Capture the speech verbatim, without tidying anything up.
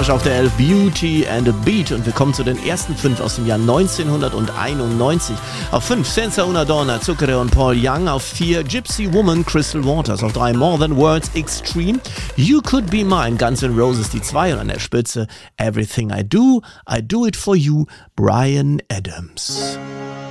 amerikanisch auf der elf Beauty and a Beat und wir kommen zu den ersten fünf aus dem Jahr neunzehnhunderteinundneunzig. Auf fünf Senza Una Donna, Zucchero und Paul Young. Auf vier Gypsy Woman, Crystal Waters. Auf drei More Than Words, Extreme. You Could Be Mine, Guns N' Roses, die zwei. Und an der Spitze Everything I Do, I Do It For You, Bryan Adams.